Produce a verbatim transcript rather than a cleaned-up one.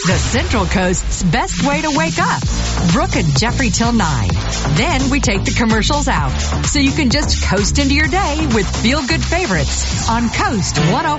The Central Coast's best way to wake up. Brooke and Jeffrey till nine. Then we take the commercials out, so you can just coast into your day with feel-good favorites on Coast one oh